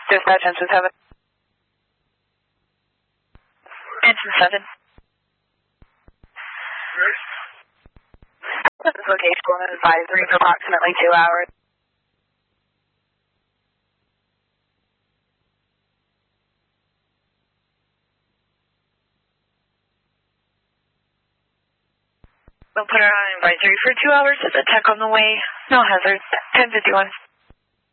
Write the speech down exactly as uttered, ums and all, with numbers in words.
Dispatch, engine seven. Engine seven. This is location advisory for approximately two hours. We'll put her on advisory for two hours. There's a tech on the way. No hazards. ten fifty-one.